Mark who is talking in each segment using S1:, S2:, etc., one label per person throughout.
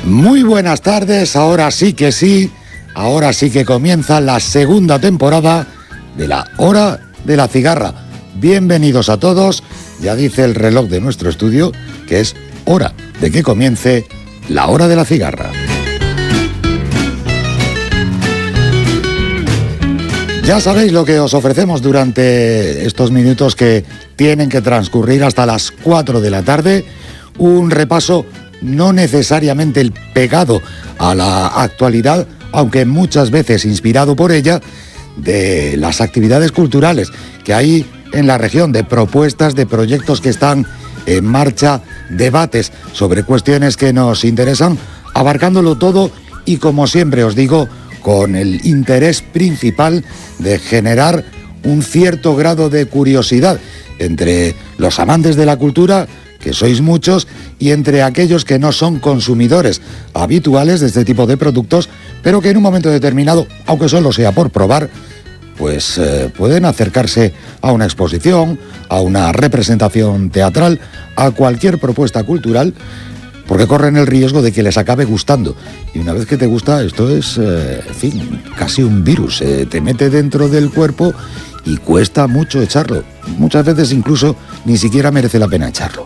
S1: Muy buenas tardes, ahora sí que comienza la segunda temporada de la Hora de la Cigarra. Bienvenidos a todos, ya dice el reloj de nuestro estudio que es hora de que comience la Hora de la Cigarra. Ya sabéis lo que os ofrecemos durante estos minutos que tienen que transcurrir hasta las 4 de la tarde, un repaso no necesariamente el pegado a la actualidad, aunque muchas veces inspirado por ella, de las actividades culturales que hay en la región, de propuestas, de proyectos que están en marcha, debates sobre cuestiones que nos interesan, abarcándolo todo y, como siempre os digo, con el interés principal de generar un cierto grado de curiosidad entre los amantes de la cultura, que sois muchos, y entre aquellos que no son consumidores habituales de este tipo de productos, pero que en un momento determinado, aunque solo sea por probar, pues pueden acercarse a una exposición, a una representación teatral, a cualquier propuesta cultural, porque corren el riesgo de que les acabe gustando. Y una vez que te gusta, esto es, en fin, casi un virus. Te mete dentro del cuerpo y cuesta mucho echarlo. Muchas veces incluso ni siquiera merece la pena echarlo.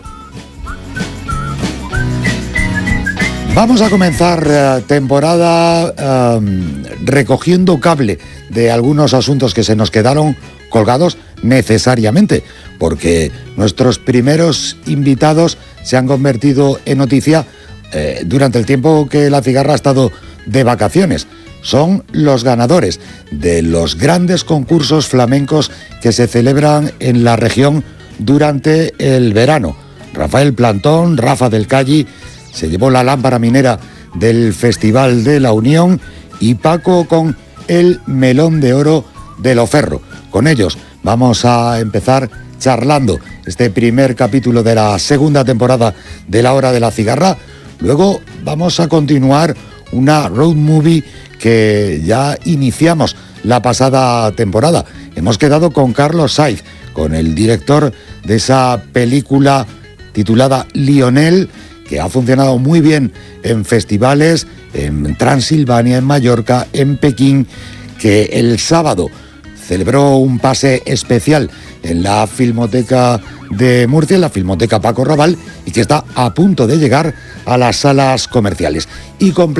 S1: Vamos a comenzar temporada recogiendo cable de algunos asuntos que se nos quedaron colgados necesariamente, porque nuestros primeros invitados se han convertido en noticia durante el tiempo que la cigarra ha estado de vacaciones. Son los ganadores de los grandes concursos flamencos que se celebran en la región durante el verano. Rafael Plantón, Rafa del Calli, se llevó la lámpara minera del Festival de la Unión, y Paco con el melón de oro de Loferro. Con ellos vamos a empezar charlando este primer capítulo de la segunda temporada de la Hora de la Cigarra. Luego vamos a continuar una road movie que ya iniciamos la pasada temporada. Hemos quedado con Carlos Saiz, con el director de esa película titulada Lionel, que ha funcionado muy bien en festivales, en Transilvania, en Mallorca, en Pekín, que el sábado celebró un pase especial en la Filmoteca de Murcia, en la Filmoteca Paco Raval, y que está a punto de llegar a las salas comerciales. Y